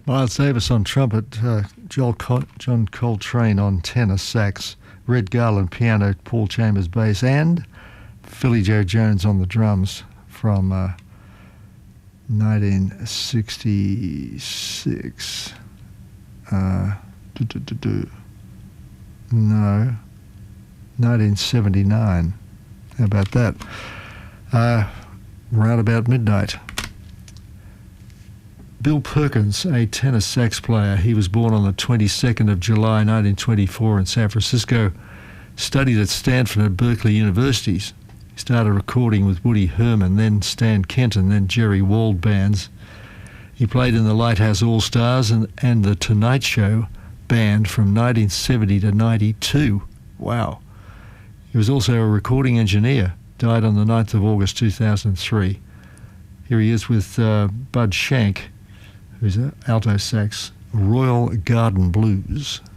Miles Davis on trumpet, John Coltrane on tenor sax, Red Garland piano, Paul Chambers bass, and Philly Joe Jones on the drums from 1966. No, 1979. How about that? Round about midnight. Bill Perkins, a tenor sax player, he was born on the 22nd of July 1924 in San Francisco, studied at Stanford and Berkeley universities. He started recording with Woody Herman, then Stan Kenton, then Jerry Wald bands. He played in the Lighthouse All-Stars and the Tonight Show band from 1970 to 92. Wow. He was also a recording engineer, died on the 9th of August 2003. Here he is with Bud Shank, who's an alto sax, Royal Garden Blues.